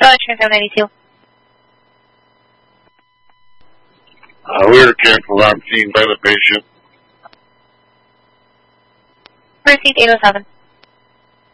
Charlie, Transfer 92. We were careful on seen by the patient. Received 807.